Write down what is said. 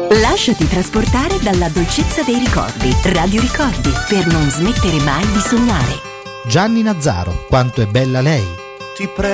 Lasciati trasportare dalla dolcezza dei ricordi. Radio Ricordi, per non smettere mai di sognare. Gianni Nazzaro, quanto è bella lei. Ti prego